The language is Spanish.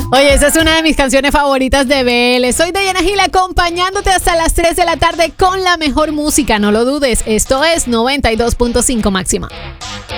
Oye, esa es una de mis canciones favoritas de BL. Soy Diana Gil acompañándote hasta las 3 de la tarde con la mejor música. No lo dudes, esto es 92.5 máxima.